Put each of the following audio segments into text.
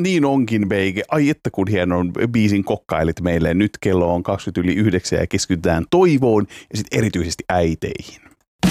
Niin onkin, Beige. Ai että kun hienon biisin kokkailit meille. Nyt kello on 20:09 ja keskitytään toivoon ja sitten erityisesti äiteihin.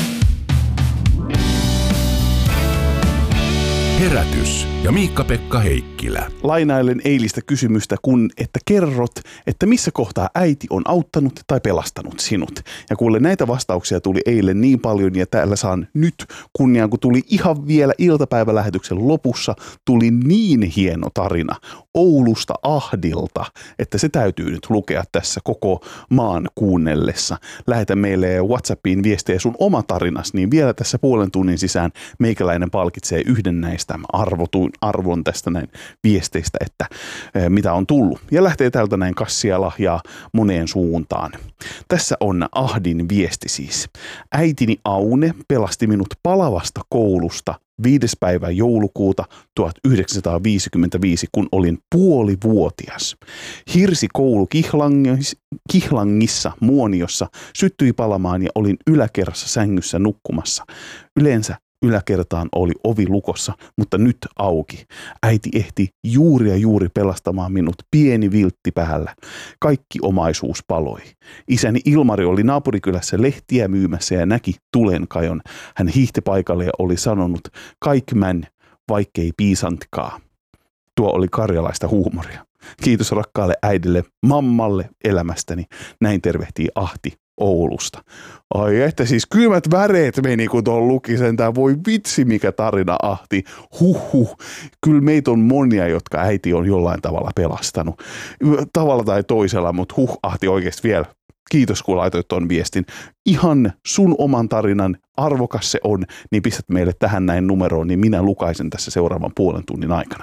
Herätys ja Miikka-Pekka Heikkilä. Lainailen eilistä kysymystä, että kerrot, että missä kohtaa äiti on auttanut tai pelastanut sinut. Ja kuule, näitä vastauksia tuli eilen niin paljon ja täällä saan nyt kunniaan, kun tuli ihan vielä iltapäivälähetyksen lopussa, tuli niin hieno tarina Oulusta Ahdilta, että se täytyy nyt lukea tässä koko maan kuunnellessa. Lähetä meille WhatsAppiin viestejä sun oma tarinas, niin vielä tässä puolen tunnin sisään meikäläinen palkitsee yhden näistä arvon tästä näin viesteistä, että mitä on tullut. Ja lähtee täältä näin kassia lahjaa moneen suuntaan. Tässä on Ahdin viesti siis. Äitini Aune pelasti minut palavasta koulusta 5. päivä joulukuuta 1955, kun olin puolivuotias. Hirsikoulu Kihlangissa Muoniossa syttyi palamaan ja olin yläkerrassa sängyssä nukkumassa. Yleensä yläkertaan oli ovi lukossa, mutta nyt auki. Äiti ehti juuri pelastamaan minut pieni viltti päällä. Kaikki omaisuus paloi. Isäni Ilmari oli naapurikylässä lehtiä myymässä ja näki tulenkajon. Hän hiihti paikalle ja oli sanonut, kaikmän, vaikkei piisantkaa. Tuo oli karjalaista huumoria. Kiitos rakkaalle äidille, mammalle elämästäni. Näin tervehtii Ahti Oulusta. Ai että siis kylmät väreet meni, kun tuon luki sentään. Voi vitsi, mikä tarina, Ahti. Huhhuh. Kyllä meitä on monia, jotka äiti on jollain tavalla pelastanut. Tavalla tai toisella, mutta Ahti oikeasti vielä. Kiitos, kun laitoit tuon viestin. Ihan sun oman tarinan, arvokas se on, niin pistät meille tähän näin numeroon, niin minä lukaisen tässä seuraavan puolen tunnin aikana.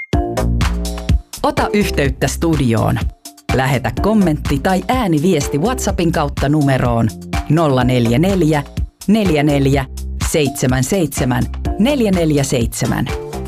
Ota yhteyttä studioon. Lähetä kommentti tai ääniviesti WhatsAppin kautta numeroon 044 44 77 447.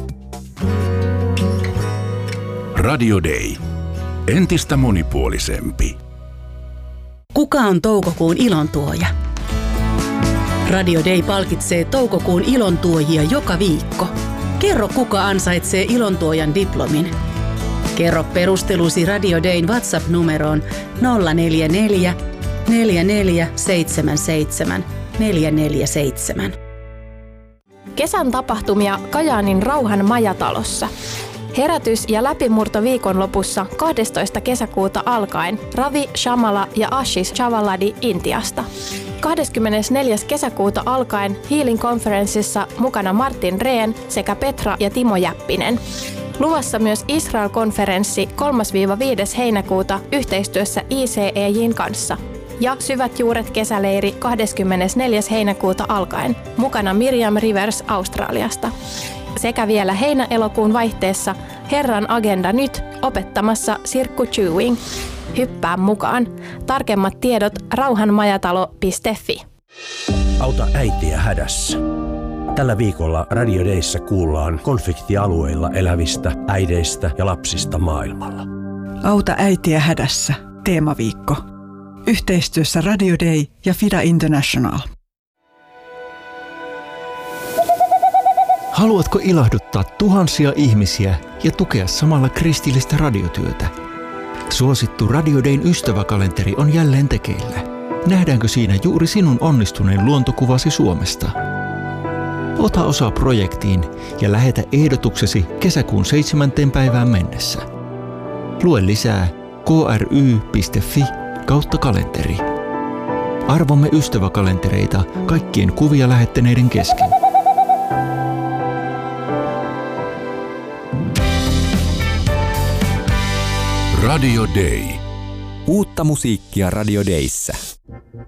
Radio Day. Entistä monipuolisempi. Kuka on toukokuun ilontuoja? Radio Day palkitsee toukokuun ilontuojia joka viikko. Kerro, kuka ansaitsee ilontuojan diplomin. Kerro perustelusi Radio Dayn WhatsApp-numeroon 044 44 77 447. Kesän tapahtumia Kajaanin Rauhan majatalossa. Herätys- ja läpimurto viikonlopussa 12. kesäkuuta alkaen Ravi Shamala ja Ashish Chavaladi Intiasta. 24. kesäkuuta alkaen Healing Conferenceissa mukana Martin Rehn sekä Petra ja Timo Jäppinen. Luvassa myös Israel-konferenssi 3-5. heinäkuuta yhteistyössä ICEJ:n kanssa. Ja Syvät juuret kesäleiri 24. heinäkuuta alkaen. Mukana Miriam Rivers Australiasta. Sekä vielä heinä-elokuun vaihteessa Herran agenda nyt opettamassa Sirkku Chewing. Hyppää mukaan. Tarkemmat tiedot rauhanmajatalo.fi. Auta äitiä hädässä. Tällä viikolla Radio Dayssä kuullaan konfliktialueilla elävistä äideistä ja lapsista maailmalla. Auta äitiä hädässä. Teemaviikko. Yhteistyössä Radio Day ja FIDA International. Haluatko ilahduttaa tuhansia ihmisiä ja tukea samalla kristillistä radiotyötä? Suosittu Radio Dayn ystäväkalenteri on jälleen tekeillä. Nähdäänkö siinä juuri sinun onnistuneen luontokuvasi Suomesta? Ota osaa projektiin ja lähetä ehdotuksesi kesäkuun 7. päivään mennessä. Lue lisää kry.fi/kalenteri. Arvomme ystäväkalentereita kaikkien kuvia lähettäneiden kesken. Radio Day. Uutta musiikkia Radio Dayssä.